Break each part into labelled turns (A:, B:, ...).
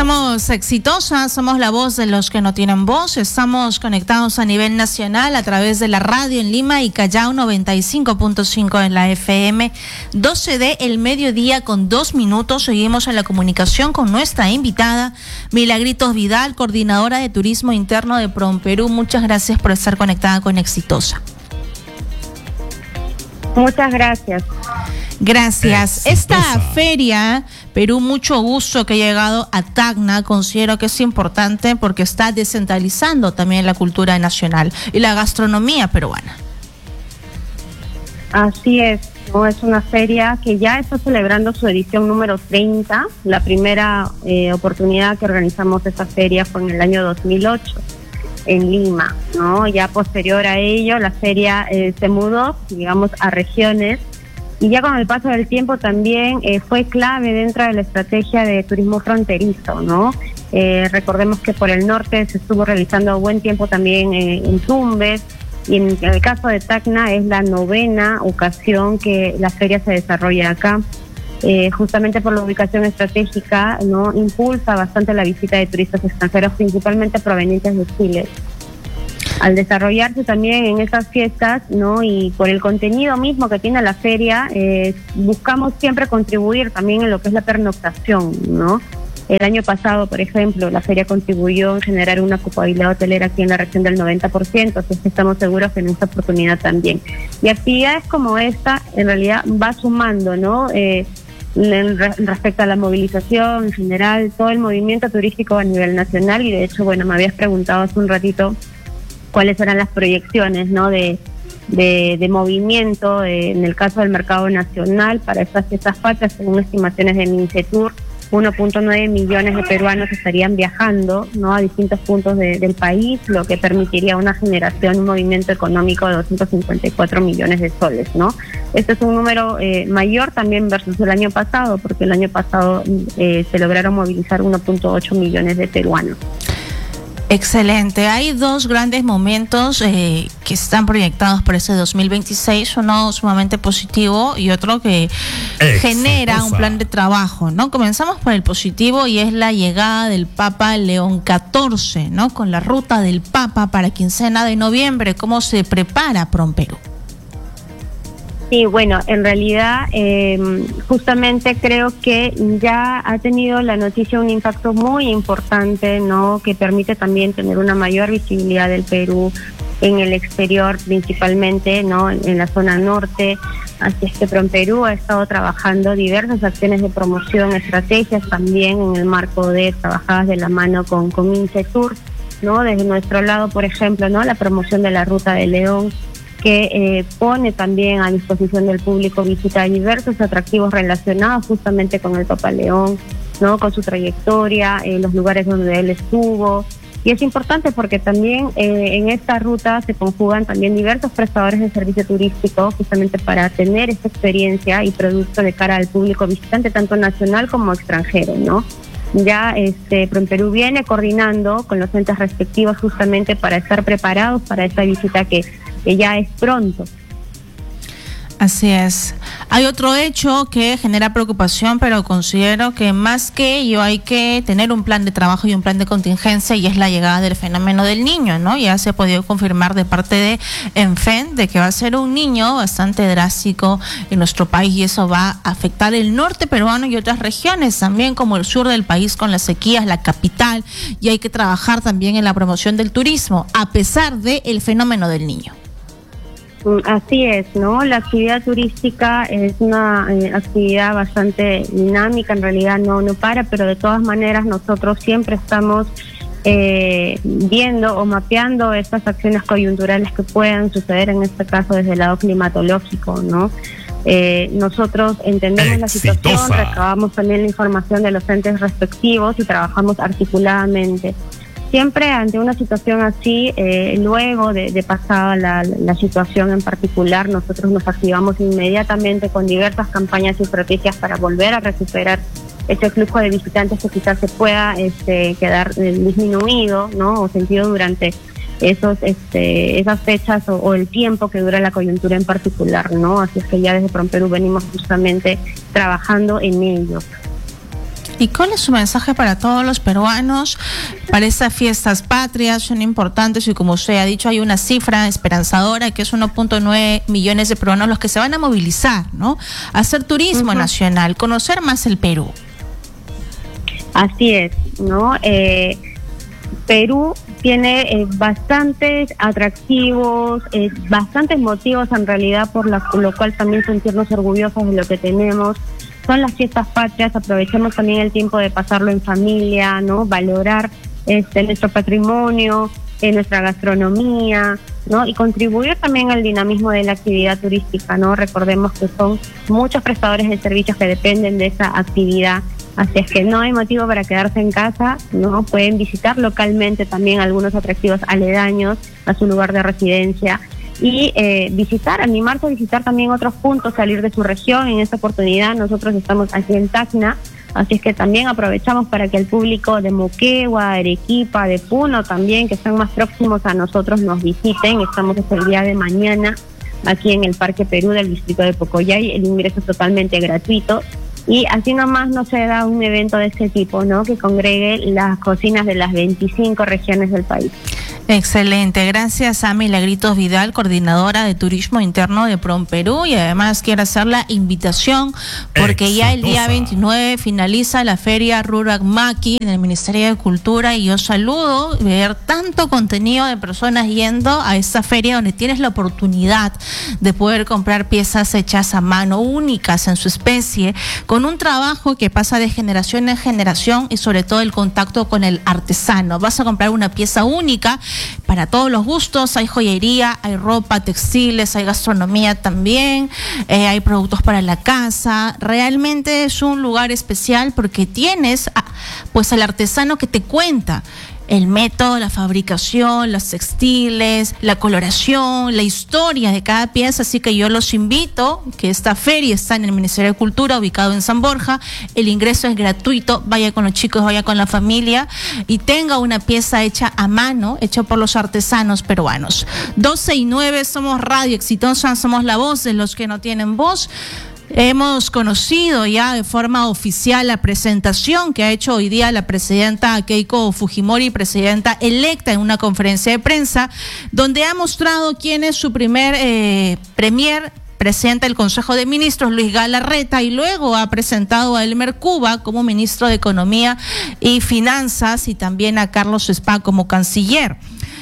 A: Somos exitosas, somos la voz de los que no tienen voz. Estamos conectados a nivel nacional a través de la radio en Lima y Callao 95.5 en la FM. 12 de el mediodía con 2 minutos. Seguimos en la comunicación con nuestra invitada, Milagritos Vidal, coordinadora de turismo interno de PROMPERÚ. Muchas gracias por estar conectada con Exitosa.
B: Muchas gracias.
A: Gracias. Esta feria, Perú Mucho Gusto, que ha llegado a Tacna, considero que es importante porque está descentralizando también la cultura nacional y la gastronomía peruana.
B: Así es, ¿no? Es una feria que ya está celebrando su edición número 30. La primera oportunidad que organizamos esta feria fue en el año 2008 en Lima, ¿no? Ya posterior a ello, la feria se mudó, digamos, a regiones. Y ya con el paso del tiempo también fue clave dentro de la estrategia de turismo fronterizo, ¿no? Recordemos que por el norte se estuvo realizando buen tiempo también en Tumbes, y en el caso de Tacna es la 9ª ocasión que la feria se desarrolla acá. Justamente por la ubicación estratégica, ¿no? Impulsa bastante la visita de turistas extranjeros, principalmente provenientes de Chile. Al desarrollarse también en esas fiestas, ¿no? Y por el contenido mismo que tiene la feria, buscamos siempre contribuir también en lo que es la pernoctación, ¿no? El año pasado, por ejemplo, la feria contribuyó en generar una ocupabilidad hotelera aquí en la región del 90%, así que estamos seguros que en esta oportunidad también. Y actividades como esta, en realidad, va sumando, ¿no? Respecto a la movilización en general, todo el movimiento turístico a nivel nacional. Y de hecho, bueno, me habías preguntado hace un ratito cuáles eran las proyecciones, ¿no? de movimiento en el caso del mercado nacional para estas fiestas patrias. Según estimaciones de Mincetur, 1.9 millones de peruanos estarían viajando, ¿no? A distintos puntos del país, lo que permitiría una generación, un movimiento económico de 254 millones de soles, ¿no? Este es un número mayor también versus el año pasado, porque el año pasado se lograron movilizar 1.8 millones de peruanos.
A: Excelente. Hay 2 grandes momentos que están proyectados para este 2026, uno sumamente positivo y otro que genera un plan de trabajo, ¿no? Comenzamos por el positivo y es la llegada del Papa León XIV, ¿no? Con la ruta del Papa para quincena de noviembre. ¿Cómo se prepara PROMPERÚ?
B: Sí, bueno, en realidad justamente creo que ya ha tenido la noticia un impacto muy importante, ¿no? Que permite también tener una mayor visibilidad del Perú en el exterior, principalmente, ¿no? En la zona norte. Así es que PROMPERÚ ha estado trabajando diversas acciones de promoción, estrategias también en el marco de trabajadas de la mano con Mincetur, ¿no? Desde nuestro lado, por ejemplo, ¿no? La promoción de la Ruta de León, que pone también a disposición del público visita diversos atractivos relacionados justamente con el Papa León, ¿no? Con su trayectoria, los lugares donde él estuvo. Y es importante porque también en esta ruta se conjugan también diversos prestadores de servicio turístico justamente para tener esta experiencia y producto de cara al público visitante, tanto nacional como extranjero, ¿no? Ya PROMPERÚ viene coordinando con los entes respectivos justamente para estar preparados para esta visita que ya es pronto.
A: Así es. Hay otro hecho que genera preocupación, pero considero que más que ello hay que tener un plan de trabajo y un plan de contingencia, y es la llegada del fenómeno del Niño, ¿no? Ya se ha podido confirmar de parte de ENFEN de que va a ser un niño bastante drástico en nuestro país, y eso va a afectar el norte peruano y otras regiones también, como el sur del país con las sequías, la capital, y hay que trabajar también en la promoción del turismo, a pesar del fenómeno del Niño.
B: Así es, ¿no? La actividad turística es una actividad bastante dinámica, en realidad no para, pero de todas maneras nosotros siempre estamos viendo o mapeando estas acciones coyunturales que puedan suceder, en este caso desde el lado climatológico, ¿no? Nosotros entendemos la situación, recabamos también la información de los entes respectivos y trabajamos articuladamente. Siempre ante una situación así, luego de pasada la situación en particular, nosotros nos activamos inmediatamente con diversas campañas y estrategias para volver a recuperar ese flujo de visitantes que quizás se pueda quedar disminuido, ¿no? O sentido durante esas fechas o el tiempo que dura la coyuntura en particular, ¿no? Así es que ya desde PROMPERÚ venimos justamente trabajando en ello.
A: ¿Y cuál es su mensaje para todos los peruanos, para estas fiestas patrias? Son importantes y, como usted ha dicho, hay una cifra esperanzadora que es 1.9 millones de peruanos los que se van a movilizar, ¿no? A hacer turismo nacional, conocer más el Perú.
B: Así es, ¿no? Perú tiene bastantes atractivos, bastantes motivos en realidad por lo cual también sentirnos orgullosos de lo que tenemos. Son las fiestas patrias, aprovechemos también el tiempo de pasarlo en familia, ¿no? Valorar nuestro patrimonio, nuestra gastronomía, ¿no? Y contribuir también al dinamismo de la actividad turística, ¿no? Recordemos que son muchos prestadores de servicios que dependen de esa actividad. Así es que no hay motivo para quedarse en casa, ¿no? Pueden visitar localmente también algunos atractivos aledaños a su lugar de residencia y animarse a visitar también otros puntos, salir de su región. En esta oportunidad nosotros estamos aquí en Tacna, así es que también aprovechamos para que el público de Moquegua, Arequipa, de Puno también, que están más próximos a nosotros, nos visiten. Estamos hasta el día de mañana aquí en el Parque Perú del distrito de Pocoyay. El ingreso es totalmente gratuito. Y así nomás no se da un evento de este tipo, ¿no? Que congregue las cocinas de las 25 regiones del país.
A: Excelente, gracias a Milagritos Vidal, coordinadora de Turismo Interno de PROMPERÚ, y además quiero hacer la invitación porque ya el día 29 finaliza la Feria Rurak Maki en el Ministerio de Cultura, y yo saludo ver tanto contenido de personas yendo a esta feria donde tienes la oportunidad de poder comprar piezas hechas a mano, únicas en su especie, con un trabajo que pasa de generación en generación y sobre todo el contacto con el artesano. Vas a comprar una pieza única para todos los gustos. Hay joyería, hay ropa, textiles, hay gastronomía también, hay productos para la casa. Realmente es un lugar especial porque tienes pues al artesano que te cuenta el método, la fabricación, los textiles, la coloración, la historia de cada pieza. Así que yo los invito, que esta feria está en el Ministerio de Cultura, ubicado en San Borja. El ingreso es gratuito, vaya con los chicos, vaya con la familia y tenga una pieza hecha a mano, hecha por los artesanos peruanos. 12:09, somos Radio Exitosa, somos la voz de los que no tienen voz. Hemos conocido ya de forma oficial la presentación que ha hecho hoy día la presidenta Keiko Fujimori, presidenta electa, en una conferencia de prensa, donde ha mostrado quién es su primer presidente del Consejo de Ministros, Luis Galarreta, y luego ha presentado a Elmer Cuba como ministro de Economía y Finanzas y también a Carlos Spa como canciller.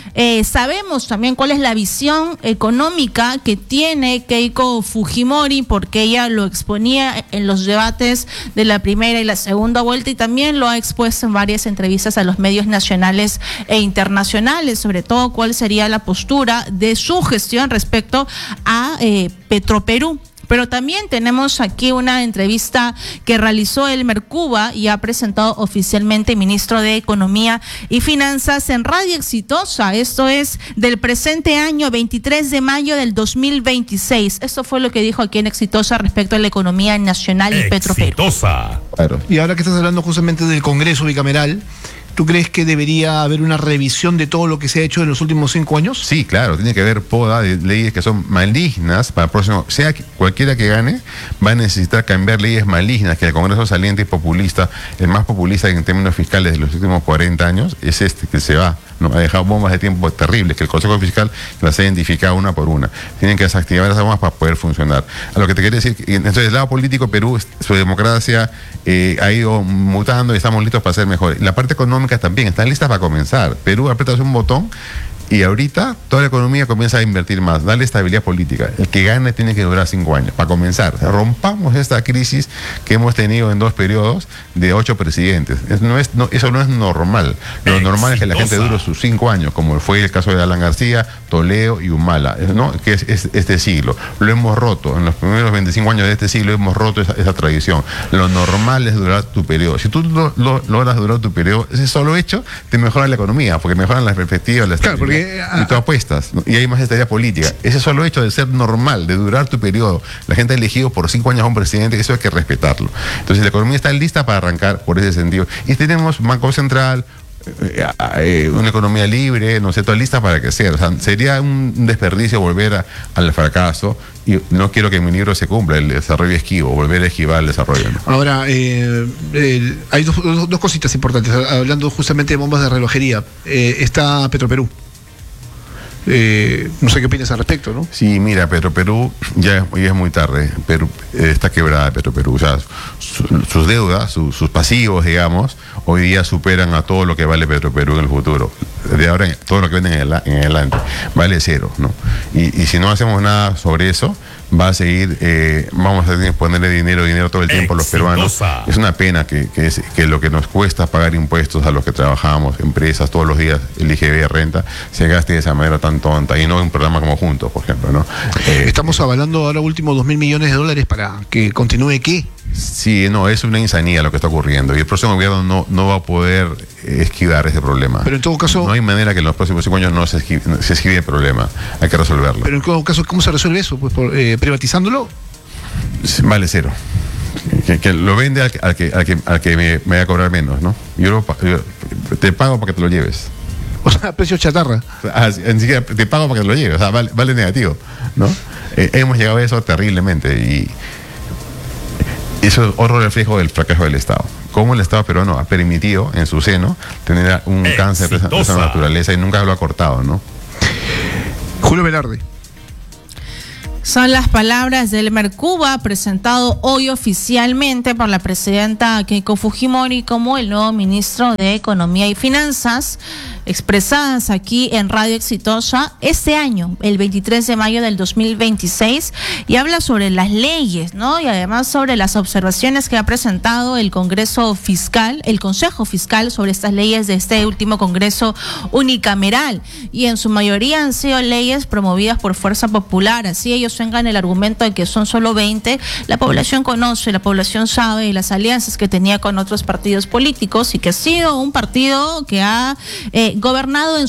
A: Sabemos también cuál es la visión económica que tiene Keiko Fujimori, porque ella lo exponía en los debates de la primera y la segunda vuelta y también lo ha expuesto en varias entrevistas a los medios nacionales e internacionales, sobre todo cuál sería la postura de su gestión respecto a Petroperú. Pero también tenemos aquí una entrevista que realizó Elmer Cuba y ha presentado oficialmente ministro de Economía y Finanzas en Radio Exitosa. Esto es del presente año, 23 de mayo del 2026. Esto fue lo que dijo aquí en Exitosa respecto a la economía nacional y Petroperú.
C: Claro. Y ahora que estás hablando justamente del Congreso bicameral, ¿tú crees que debería haber una revisión de todo lo que se ha hecho en los últimos 5 años?
D: Sí, claro, tiene que haber poda de leyes que son malignas para el próximo, sea cualquiera que gane, va a necesitar cambiar leyes malignas, que el Congreso saliente y populista, el más populista en términos fiscales de los últimos 40 años, es este que se va, ¿no? Ha dejado bombas de tiempo terribles, que el Consejo Fiscal las ha identificado una por una. Tienen que desactivar esas bombas para poder funcionar. A lo que te quería decir, entonces el lado político, Perú, su democracia ha ido mutando y estamos listos para ser mejores. La parte económica también están listas para comenzar. Perú aprieta un botón y ahorita toda la economía comienza a invertir más, darle estabilidad política. El que gane tiene que durar 5 años para comenzar. Rompamos esta crisis que hemos tenido en 2 periodos de 8 presidentes. Eso no es normal. Lo normal es que la gente dure sus 5 años, como fue el caso de Alan García, Toledo y Humala, ¿no? Que es este siglo. Lo hemos roto. En los primeros 25 años de este siglo hemos roto esa tradición. Lo normal es durar tu periodo. Si tú logras durar tu periodo, ese solo hecho te mejora la economía, porque mejoran las perspectivas, la estabilidad. Y tú apuestas, ¿no? Y hay más estabilidad política. Ese solo hecho de ser normal, de durar tu periodo, la gente ha elegido por 5 años a un presidente, eso hay que respetarlo. Entonces la economía está lista para arrancar por ese sentido. Y tenemos Banco Central, una economía libre, no sé, toda lista para crecer. O sea, sería un desperdicio volver al fracaso, y no quiero que en mi libro se cumpla el desarrollo esquivo, volver a esquivar el desarrollo, ¿no?
C: Ahora, hay dos cositas importantes, hablando justamente de bombas de relojería. Está Petroperú. No sé qué opinas al respecto, ¿no?
D: Sí, mira, Petroperú ya es muy tarde. Perú está quebrada, Petroperú. O sea, sus deudas, sus pasivos, digamos, hoy día superan a todo lo que vale Petroperú en el futuro. De ahora, todo lo que venden en adelante vale cero, ¿no? Y si no hacemos nada sobre eso, va a seguir, vamos a tener que ponerle dinero todo el tiempo a los peruanos. Es una pena que lo que nos cuesta pagar impuestos a los que trabajamos, empresas, todos los días, el IGB, renta, se gaste de esa manera tan tonta, y no en un programa como Juntos, por ejemplo, ¿no?
C: Estamos avalando ahora último 2.000 millones de dólares para que continúe ¿qué?
D: Sí, no, es una insanía lo que está ocurriendo, y el próximo gobierno no va a poder esquivar ese problema.
C: Pero en todo caso,
D: no hay manera que en los próximos 5 años no se esquive el problema. Hay que resolverlo.
C: Pero en todo caso, ¿cómo se resuelve eso? Pues privatizándolo.
D: Vale cero. Que lo vende al que me va a cobrar menos, ¿no? Yo te pago para que te lo lleves.
C: O sea, precio chatarra.
D: Ni siquiera te pago para que te lo lleves. O sea, vale negativo, ¿no? Hemos llegado a eso terriblemente, y eso es otro reflejo del fracaso del Estado. Cómo el Estado peruano ha permitido en su seno tener un cáncer de esa naturaleza y nunca lo ha cortado, ¿no?
C: Julio Velarde.
A: Son las palabras del Mercuba, presentado hoy oficialmente por la presidenta Keiko Fujimori como el nuevo ministro de Economía y Finanzas, expresadas aquí en Radio Exitosa este año, el 23 de mayo del 2026, y habla sobre las leyes, ¿no? Y además sobre las observaciones que ha presentado el Consejo Fiscal sobre estas leyes de este último Congreso unicameral, y en su mayoría han sido leyes promovidas por Fuerza Popular. Así ellos tengan el argumento de que son solo 20, la población conoce, la población sabe las alianzas que tenía con otros partidos políticos, y que ha sido un partido que ha gobernado en